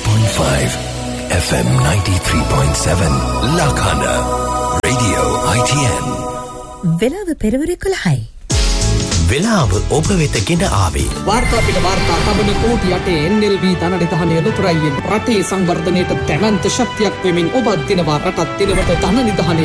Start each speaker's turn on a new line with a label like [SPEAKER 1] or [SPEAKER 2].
[SPEAKER 1] 93.5 FM 93.7 Lakana Radio ITN
[SPEAKER 2] වෙලාව පෙරවරු 11යි.
[SPEAKER 3] වෙලාව ඔබ වෙත ගෙන ආවේ
[SPEAKER 4] වාර්තා පිට වාර්තා තබන කෝටි යටේ NLB ධනනිධානය ලොතරැයියෙන් රටේ සංවර්ධනයට දැවැන්ත ශක්තියක් වෙමින් ඔබ දිනවා රටත් දිනවට ධනනිධානය